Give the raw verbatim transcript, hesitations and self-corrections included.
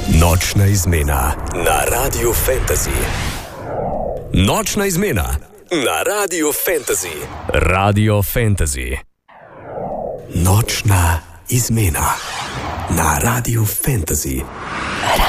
Nočna izmena na Radiu Fantasy. Nočna izmena na Radiu Fantasy. Radio Fantasy. Nočna izmena na Radiu Fantasy.